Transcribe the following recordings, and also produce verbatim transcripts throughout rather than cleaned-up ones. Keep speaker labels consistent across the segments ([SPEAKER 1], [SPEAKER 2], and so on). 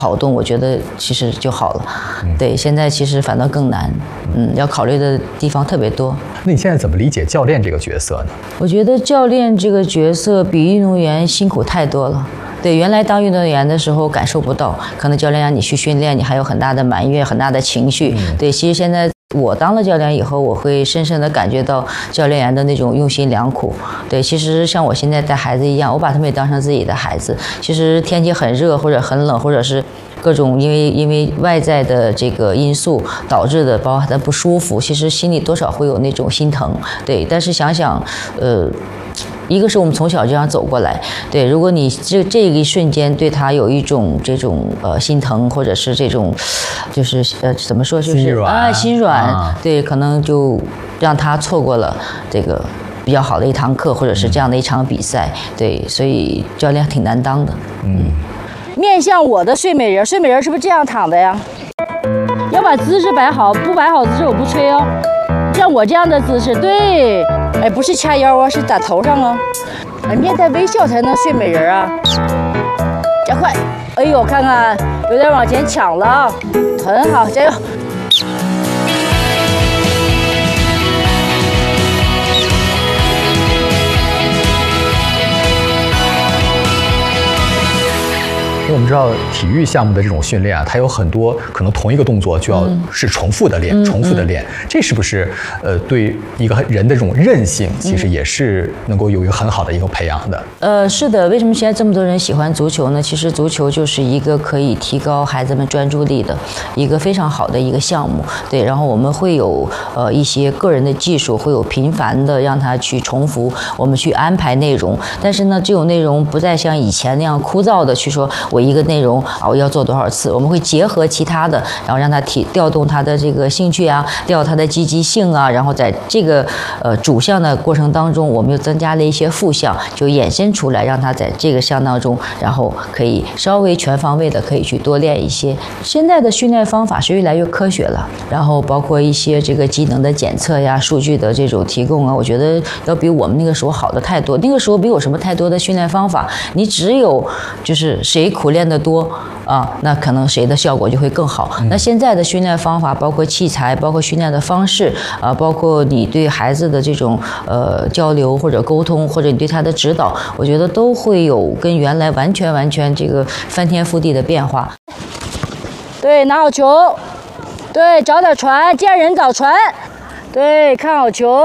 [SPEAKER 1] 跑动，我觉得其实就好了。嗯、对，现在其实反倒更难，嗯，要考虑的地方特别多。
[SPEAKER 2] 那你现在怎么理解教练这个角色呢？
[SPEAKER 1] 我觉得教练这个角色比运动员辛苦太多了。对，原来当运动员的时候感受不到，可能教练让你去训练，你还有很大的埋怨、很大的情绪。嗯、对，其实现在我当了教练以后，我会深深的感觉到教练员的那种用心良苦。对，其实像我现在带孩子一样，我把他们也当成自己的孩子。其实天气很热或者很冷，或者是各种因为因为外在的这个因素导致的，包括他不舒服，其实心里多少会有那种心疼。对，但是想想，呃。一个是我们从小这样走过来，对，如果你这这一瞬间对他有一种这种呃心疼，或者是这种，就是呃怎么说，就是啊心软，啊对，可能就让他错过了这个比较好的一堂课，或者是这样的一场比赛，对，所以教练挺难当的。嗯，
[SPEAKER 3] 面向我的睡美人，睡美人是不是这样躺的呀？要把姿势摆好，不摆好姿势我不吹哦。像我这样的姿势，对，哎，不是掐腰啊，是打头上啊，哎，面带微笑才能睡美人啊。加快，哎呦，看看有点往前抢了，很好，加油。
[SPEAKER 2] 因为我们知道体育项目的这种训练啊，它有很多可能同一个动作就要是重复的练，嗯、重复的练，嗯、这是不是呃对一个人的这种韧性，其实也是能够有一个很好的一个培养的？
[SPEAKER 1] 呃，是的。为什么现在这么多人喜欢足球呢？其实足球就是一个可以提高孩子们专注力的一个非常好的一个项目。对，然后我们会有呃一些个人的技术，会有频繁的让他去重复，我们去安排内容。但是呢，这种内容不再像以前那样枯燥的去说我一个内容啊，我要做多少次？我们会结合其他的，然后让他提调动他的这个兴趣啊，调他的积极性啊，然后在这个呃主项的过程当中，我们又增加了一些副项，就衍生出来，让他在这个项当中，然后可以稍微全方位的可以去多练一些。现在的训练方法是越来越科学了，然后包括一些这个机能的检测呀、数据的这种提供啊，我觉得要比我们那个时候好的太多。那个时候没有什么太多的训练方法，你只有就是谁苦练的多啊，那可能谁的效果就会更好。嗯、那现在的训练方法，包括器材，包括训练的方式啊，包括你对孩子的这种呃交流或者沟通，或者你对他的指导，我觉得都会有跟原来完全完全这个翻天覆地的变化。
[SPEAKER 3] 对，拿好球，对，找点传，见人找传，对，看好球。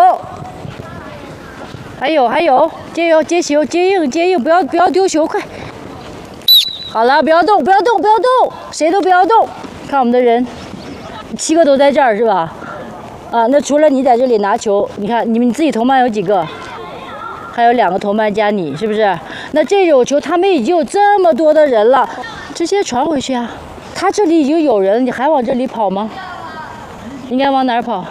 [SPEAKER 3] 还有还有，接球接球接应接应，不要不要丢球，快。好了，不要动，不要动，不要动，谁都不要动。看我们的人，七个都在这儿是吧？啊，那除了你在这里拿球，你看你们自己同伴有几个？还有两个同伴加你，是不是？那这种球他们已经有这么多的人了，直接传回去啊！他这里已经有人，你还往这里跑吗？应该往哪儿跑？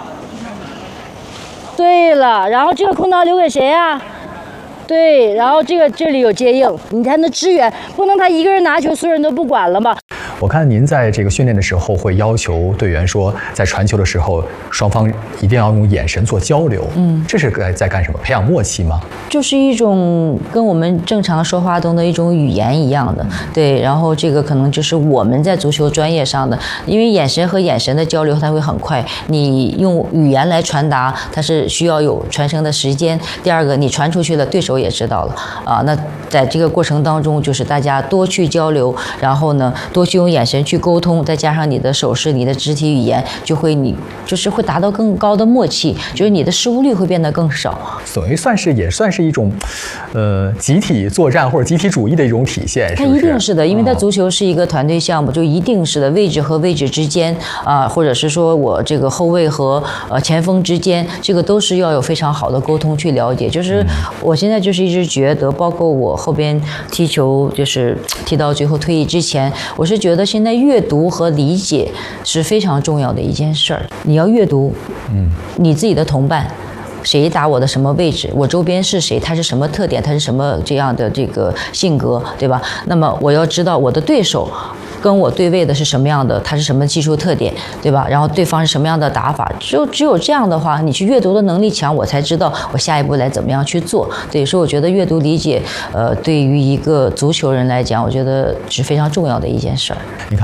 [SPEAKER 3] 对了，然后这个空档留给谁啊？对，然后这个这里有接应，你才能支援，不能他一个人拿球，所有人都不管了吧？
[SPEAKER 2] 我看您在这个训练的时候会要求队员说，在传球的时候，双方一定要用眼神做交流。嗯，这是在在干什么？培养默契吗？
[SPEAKER 1] 就是一种跟我们正常说话中的一种语言一样的。嗯、对，然后这个可能就是我们在足球专业上的，因为眼神和眼神的交流它会很快，你用语言来传达，它是需要有传声的时间。第二个，你传出去了，对手也知道了啊。那在这个过程当中，就是大家多去交流，然后呢，多去用眼神去沟通，再加上你的手势、你的肢体语言，就会你就是会达到更高的默契，就是你的失误率会变得更少。
[SPEAKER 2] 所以算是也算是一种，呃，集体作战或者集体主义的一种体现，是不是？
[SPEAKER 1] 它一定是的，因为它足球是一个团队项目，就一定是的，位置和位置之间啊，或者是说我这个后卫和呃前锋之间，这个都是要有非常好的沟通去了解。就是我现在就是一直觉得，包括我后边踢球，就是踢到最后退役之前，我是觉得现在阅读和理解是非常重要的一件事儿。你要阅读，嗯，你自己的同伴。 谁打我的什么位置，我周边是谁，他是什么特点，他是什么这样的这个性格，对吧？那么我要知道我的对手跟我对位的是什么样的，他是什么技术特点，对吧？然后对方是什么样的打法，只有只有这样的话，你去阅读的能力强，我才知道我下一步来怎么样去做。对，所以我觉得阅读理解，呃，对于一个足球人来讲，我觉得是非常重要的一件事儿。
[SPEAKER 2] 你看。